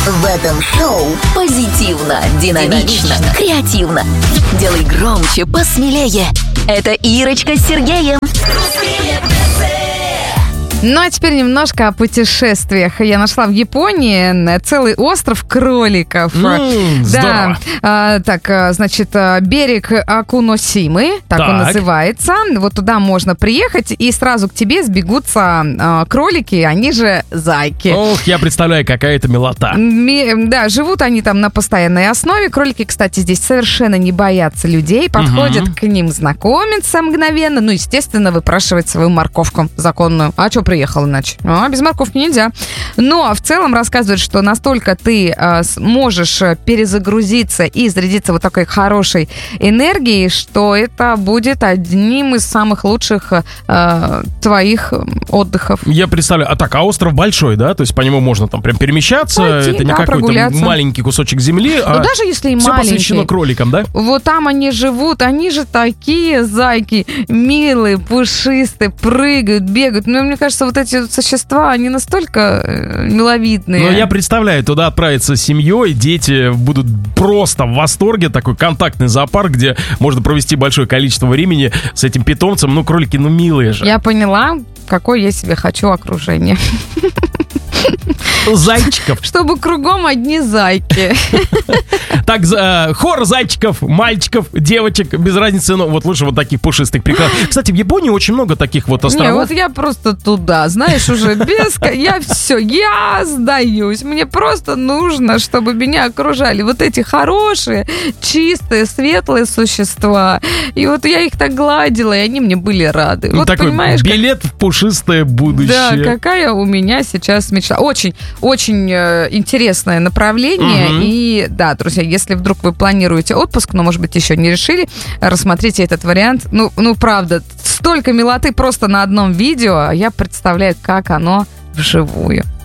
В этом шоу позитивно, динамично, креативно. Делай громче, посмелее. Это Ирочка с Сергеем. Ну, а теперь немножко о путешествиях. Я нашла в Японии целый остров кроликов. Здорово. Значит, берег Акуносимы, так он называется. Вот туда можно приехать, и сразу к тебе сбегутся кролики, они же зайки. Ох, я представляю, какая это милота. Да, живут они там на постоянной основе. Кролики, кстати, здесь совершенно не боятся людей, подходят к ним знакомиться мгновенно, ну, естественно, выпрашивать свою морковку законную. А что приехал иначе? Без морковки нельзя. Но в целом рассказывают, что настолько ты можешь перезагрузиться и зарядиться вот такой хорошей энергией, что это будет одним из самых лучших твоих отдыхов. Я представляю. А остров большой, да? То есть по нему можно там прям перемещаться. Пойти, это не какой-то маленький кусочек земли, а даже если и все маленький. посвящено кроликам, да? Вот там они живут, они же такие зайки, милые, пушистые, прыгают, бегают. Ну, мне кажется, вот эти существа, они настолько миловидные. Ну, я представляю, туда отправиться с семьей, дети будут просто в восторге. Такой контактный зоопарк, где можно провести большое количество времени с этим питомцем. Ну, кролики, милые же. Я поняла, какое я себе хочу окружение. Зайчиков. Чтобы кругом одни зайки. Так, хор зайчиков, мальчиков, девочек, без разницы, но вот лучше вот таких пушистых, прекрасных. Кстати, в Японии очень много таких вот островов. Не, вот я просто туда, знаешь, уже я сдаюсь. Мне просто нужно, чтобы меня окружали вот эти хорошие, чистые, светлые существа. И вот я их так гладила, и они мне были рады. Вот такой понимаешь, билет в пушистое будущее. Да, какая у меня сейчас мечта. Очень, очень интересное направление. И да, друзья, если вдруг вы планируете отпуск, но, может быть, еще не решили, рассмотрите этот вариант. Ну, правда, столько милоты просто на одном видео, а я представляю, как оно вживую.